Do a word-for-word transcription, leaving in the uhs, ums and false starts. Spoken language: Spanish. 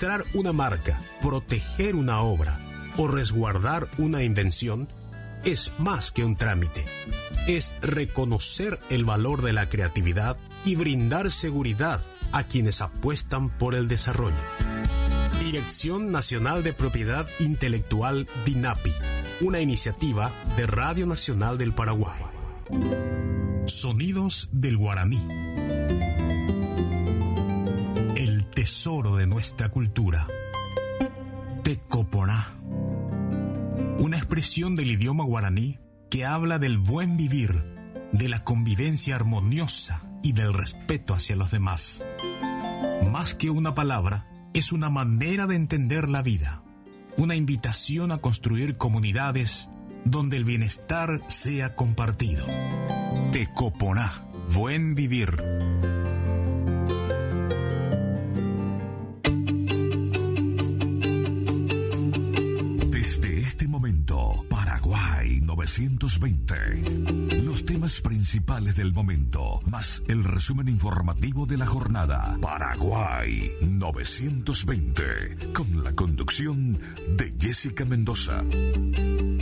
registrar una marca, proteger una obra o resguardar una invención es más que un trámite. Es reconocer el valor de la creatividad y brindar seguridad a quienes apuestan por el desarrollo. Dirección Nacional de Propiedad Intelectual DINAPI, una iniciativa de Radio Nacional del Paraguay. Sonidos del guaraní. El tesoro de nuestra cultura. Tecoporá. Una expresión del idioma guaraní que habla del buen vivir, de la convivencia armoniosa y del respeto hacia los demás. Más que una palabra, es una manera de entender la vida, una invitación a construir comunidades donde el bienestar sea compartido. Tecoporá, buen vivir. Desde este momento, Paraguay novecientos veinte. Los temas principales del momento, más el resumen informativo de la jornada. Paraguay novecientos veinte, con la conducción de Jessica Mendoza.